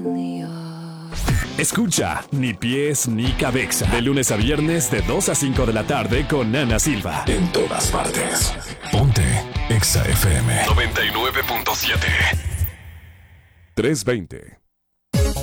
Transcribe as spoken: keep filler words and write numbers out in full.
Escucha Ni Pies Ni Cabeza de lunes a viernes de dos a cinco de la tarde con Ana Silva. En todas partes. Ponte Exa F M noventa y nueve punto siete. trescientos veinte.